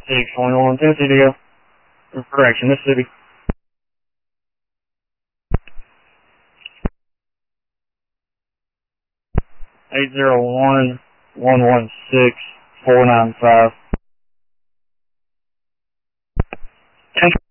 621, Tennessee to go. Correction, Mississippi. Eight 801-116-495.